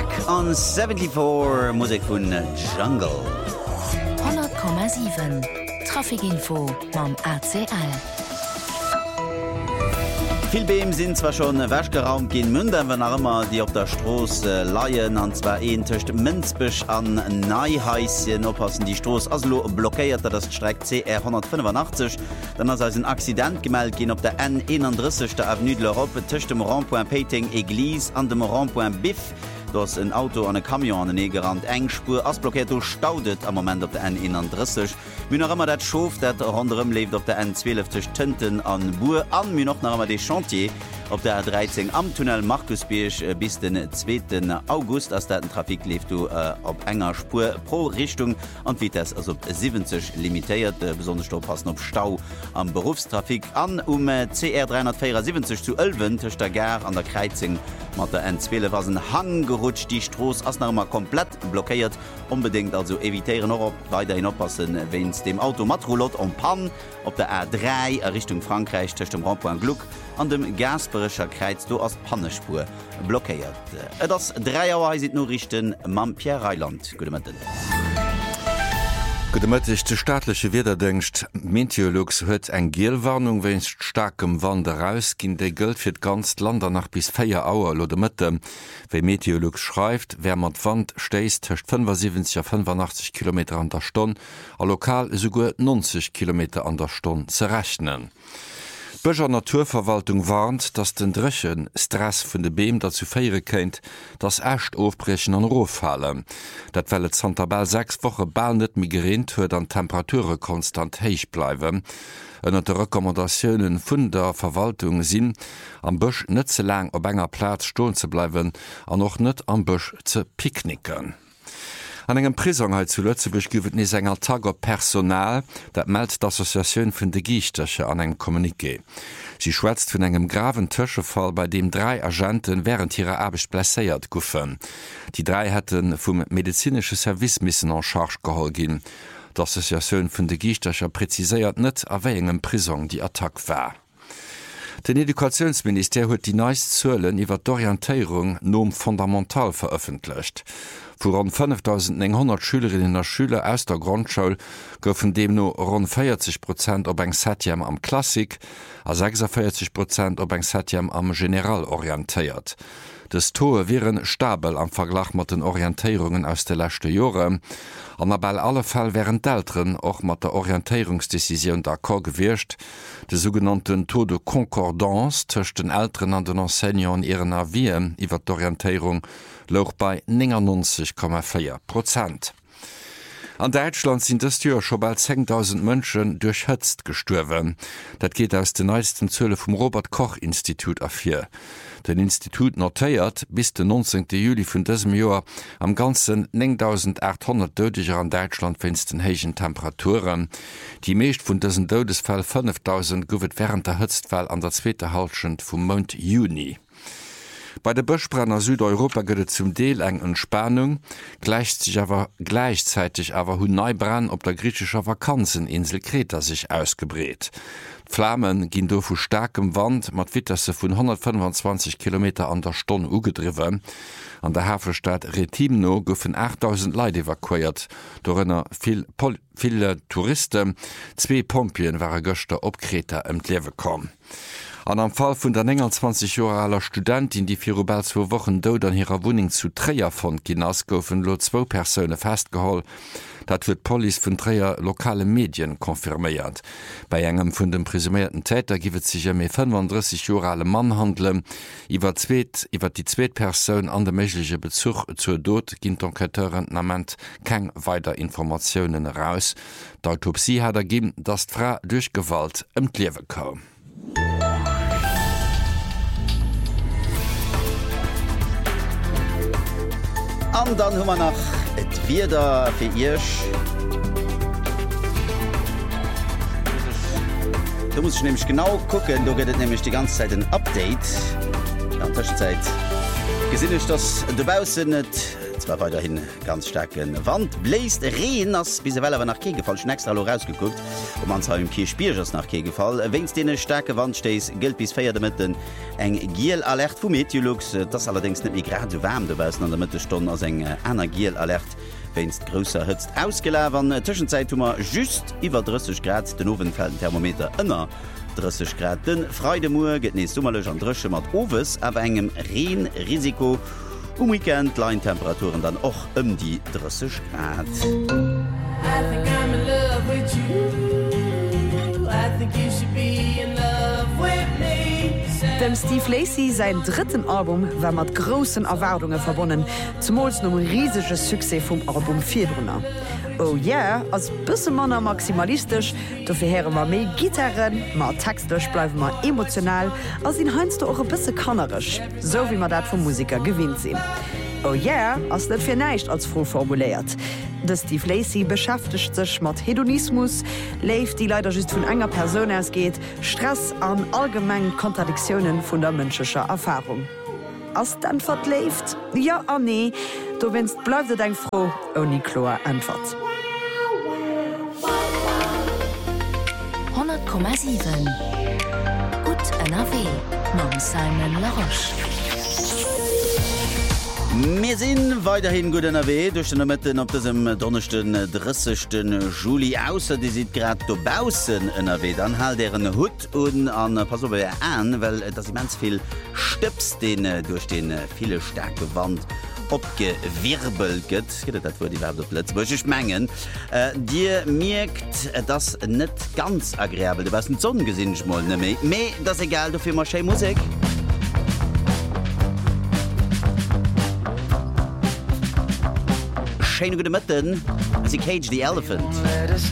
Back on 74 Musik vun Jungle 100,7 Trafikinfo mam ACL. Viel Beem sind zwar schon wäschgeraum gin Münden, wenn immer die op der Stroß laien an zwar töcht Münzbech an Neiheischen oppassen die Stroß aslo blockiert das Streck CR 185, dann as als ein Accident gemeldet gin op der N31 der Avenue de l'Europe töcht dem Rond-Point Peting Eglise an dem Rond-Point Biff. Dass ein Auto an e Kamion an Negerrand engspur asblockiert staudet am Moment op der N31. Min noch immer dat Schof, dat anderem lebt op der N12 Tünten an Bur an mir noch einmal de Chantier op der R13 am Tunnel Markusbiersch bis den 2. August as der Trafik lebt du op enger Spur pro Richtung an wie das also 70 limitiert besonders oppassen op Stau am Berufstrafik an CR 374 zu 11 Tisch der Gar an der Kreizing mat der N12 was ein Hang gerutscht die Stroß as noch komplett blockiert unbedingt also evitieren noch weiterhin oppassen wenns dem Auto Matrolot und Pan op der R3 Richtung Frankreich Tisch dem Rond-Point Gluck an dem Gasberischer Kreiz du als Pannespur blockiert. Das 3 Uhr sieht nur richten Mam Pierre Reiland. Gudemëttig de staatliche Wederdenkcht Meteorolux huet eng Gielwarnung wennst starkem Wand heraus ginn déi gëlt fir d ganz Lander nach bis 4 Auer lo de Mëtte. Wéi Meteorolux schreift, wer mat Wand steist töcht 75 a 85 km an der Stonn, a lokal sogur 90 km an der Stonn ze rechnen. Böger Naturverwaltung warnt, dass den Drchen Stress vun de Beem dazu feiere kennt, dass Ächt aufbrechen an Rohfallen. Dat wellet Santabel 6 Woche bald net migrent huet an Temperature konstant heich bleiwe. Ënner de Rekommandaioen vun der Verwaltung sinn, am Bëch net ze lang op enger Platz stohlen ze bleiwen, an noch net am Bëch ze picknicken. An engem Prisonheit zu Lützeburg giwet nie enger Tager Personal, dat meldt d'Assoziatioun vun de Giichteche an eng Kommuniqué. Sie schwätzt vun engem graven Tëschefall, bei dem 3 Agenten während ihrer Arbeit blesséiert goufen. Die 3 hätten vum medizinsche Servicemissen an Charge geholl gin. D'Assoziatioun vun de Giichtecher preziséiert net aéi engem Prison die Attack war. Den Edukationsminister huet die neist Zëllen iwwer d'Orientéierung nom fundamental veröffentlicht. Vor rund 5.100 Schülerinnen und Schüler aus der Grundschule goufen dem nur rund 40% op eng Septième am Klassik, a 46% op eng Septième am General orientéiert. Das Toe wären stabel am Verglach mat den Orientierungen aus de letzte Jahre. An bei alle Fälle wären d'Eltern auch mat der Orientierungsdecision d'accord gewircht, de sogenannten Taux de Concordance zwischen den Eltern an den Enseignants ihren Avien iwwer d'Orientierung loch bei 99,4%. An Deutschland sind das Jahr schon bald 10.000 Menschen durchhëtzt gestorben. Das geht aus den neuesten Zölle vom Robert-Koch-Institut afir. Den Institut notiert bis den 19. Juli von diesem Jahr am ganzen 9.800 Todesfälle an Deutschland wennsten heichen Temperaturen. Die meisten von diesen Todesfällen 5.000 gouft während der Hitzfall an der zweiten Halbzeit vom Monat Juni. Bei der Böschbrenner Südeuropa gëtt zum Deel eng Entspannung, gleichzeitig aber hunn Neubrann op der griechischer Vakanzeninsel Kreta sich ausgebret. Flammen ginn do vu starkem Wand mat Witterse vun 125 km an der Stonn ugedriwe. An der Hafenstadt Retimno goufen 8.000 Leute evakuiert, dorenner viele Touristen, 2 Pompien waren Göster op Kreta entlewe kom. An am Fall vun der 20 Jahre alter Studentin, die für bald 2 Wochen dod an ihrer Wohnung zu Treia von Ginas goufen lo 2 Personen festgeholt. Dat wird Police vun Treia lokale Medien konfirmiert. Bei engem vun dem presumierten Täter giwet sich méi 35 Jahre alte Mann handeln. Iwer die zweet Person an de méigliche Bezug zur Dod ginnt Enqueteuren nament keng weiter Informationen heraus. D'autopsie hat ergeben, dass d'Frau durch Gewalt Liewe kam. Und dann haben wir noch et wieder für ihr. Da muss ich nämlich genau gucken, da geht es nämlich die ganze Zeit ein Update. In der Zwischenzeit gesehen ist, dass draußen nicht zwar weiterhin ganz starken Wand bläst Rehen ass bis well nach Kegefall schon extra rausgeguckt man im Kirchspiers nach Kegefall wennst den starke Wand stes gilt bis feier damit den eng Giel alert vu Meteorlux das allerdings net gerade so warm du an der Mittestunde als eng einer Giel alert wennst größer hützt ausgelagern Zwischenzeit just über 30 Grad den Ofenfällen Thermometer ënner 30 Grad den Freudemur get ne summmerlech an Drsche mat Owes aber engem Reenrisiko Weekend leien Temperaturen dann och die 30 Grad. Dem Steve Lacy sein dritten Album war mat großen Erwartungen verbunden, zumols um riesiges Succès vom Album 4drunner. Oh yeah, als bisse Manner maximalistisch, dofir here ma méi Gitarren, ma textech bleiwen ma emotional, as in heinst du eure bisse kannerisch, so wie man dat vom Musiker gewinnt sinn. Oh yeah, as net fir neicht als froh formuliert. De Steve Lacy beschäftigt sech mat Hedonismus, leif die leider just vun enger Person ausgeht, Stress an allgemeng Kontradiktionen vun der menschescher Erfahrung. Ass den verleft? Ja an nee, du wennst bleifet eng froh oni Chlor antwort. 100,7 Gut NRW Mam Simon Laroche. Wir sind weiterhin gut NRW durch den Mitten auf diesem Donnerstag, 30. Juli außer die sieht gerade draußen NRW dann halt deren Hut und an pass auf an, weil das immens viel Stöps den durch den viele starke Wand abgewirbelt geht das wurde die Werbeplätze wirklich mengen dir merkt das nicht ganz agreeabel du warst ein Sonnengesinn mal ne das egal dafür mal schön Musik. Shane Goodman, as he caged the elephant.